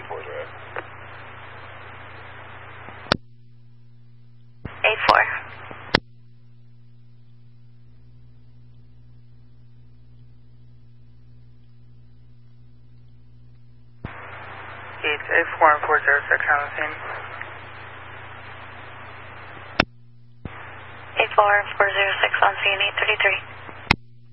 8-4. It's 8-4 and 406 on the scene. 8-4 and 406 on scene, 833.